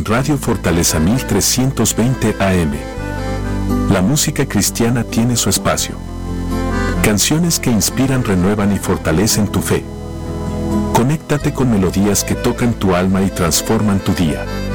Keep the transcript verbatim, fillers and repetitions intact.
en Radio Fortaleza mil trescientos veinte A M. La música cristiana tiene su espacio. Canciones que inspiran, renuevan y fortalecen tu fe. Conéctate con melodías que tocan tu alma y transforman tu día.